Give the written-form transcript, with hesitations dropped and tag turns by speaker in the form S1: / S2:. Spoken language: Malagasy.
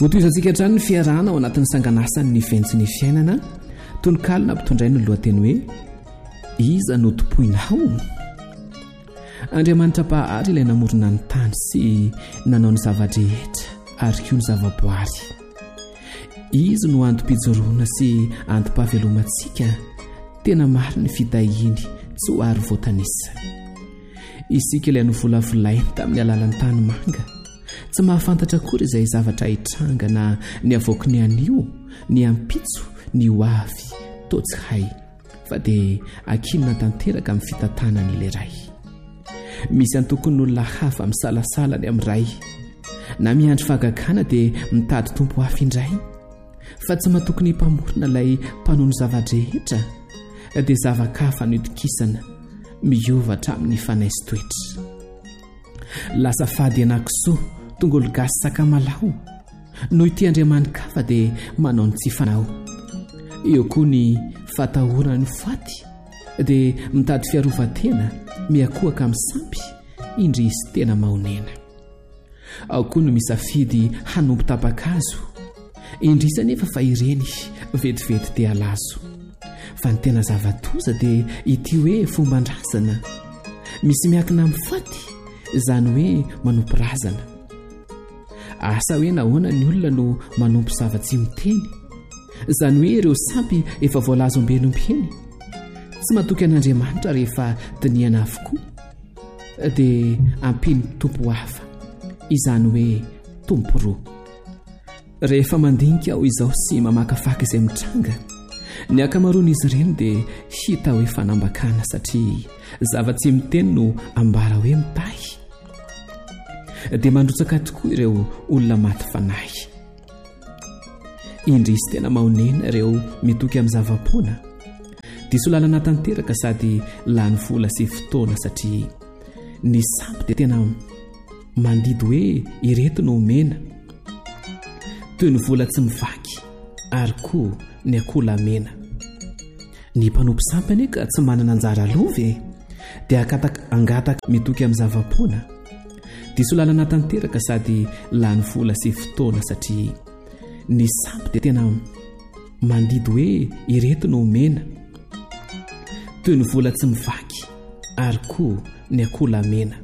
S1: Hotoizantsika hatrany ny fiarahana ao anatin'ny sanganasany ny ventsy ny fiainana tonokalina mpitondray ny lohateny hoe iza no tompoinao. Andriamanitra pahary ilay namorona ny tany sy nanao ny zavadrehetra ary koa ny zavaboary. Izy no antom-pijoroana sy antom-pahavelomantsika, tena maro ny fitahiny tsy ho ary voatanisa. Isika ilay novolavolainy tamin'ny alalan'ny tany manga, tsy mahafantatra akory izay zavatra hitranga na ny avoaka ny anio, ny ampitso, ny hoavy, toa tsy hay, fa dia ankilona tanteraka amin'ny fitantanany ilay ray. Misy antokony olona hafa misalasala ny amin'ny ray, na miandry fahagagana dia mitady tompo hafa indray, fa tsy matokony mpamorona ilay mpanony zavadrehetra dia zavakafa nodikisana miovatra amin'ny fanaisy toetra. Lasa fady anankisoa tongolo gasy sakamalao noho ity andriamanikafa dia manao ny tsy fanao. Eo koa ny fatahorana ny faty dia mitady fiarovatena miakohaka amin'ny sampy indry izy tena mahonena. Ao koa no misafidy hanompo tapakazo indrisa nefa fa ireny vetivety dia alazo. Fa ny tena zavatoza dia ity hoe fomban-drazana, misy miakina amin'ny faty izany hoe manompo razana. Asa hoe nahoana ny olona no manompo zava-tsy miteny, izany hoe ireo sampy efa voalazo ambenompeny. Tsy matoky an'Andriamanitra rehefa diniana avokoa dia ampiny tompo hafa, izany hoe tompo roa. Rehefa mandinika aho izao sy mamakafaka izay mitranga, ny akamaroan'izy ireny dia hita hoe fanambakana satria zava-tsy miteny no ambara hoe mitahy. Dia mandrotsaka tokoa ireo olona maty fanahy. Indry izy tena mahonena ireo mitoky amin'ny zavapoana, diso lalana tanteraka sady lany vola sy fotoana satria ny sampy dia tena mandidy hoe ireto no omena, toy ny vola tsy mivaky ary koa ny akolamena. Ny mpanompo sampy anefa tsy manana anjara lova dia angataka mitoky amin'ny zavapoana, diso lalana tanteraka sady lany vola sy fotoana satria ny sampy dia tena mandidy hoe ireto no omena, toy ny vola tsy mivaky ary koa ny akolamena.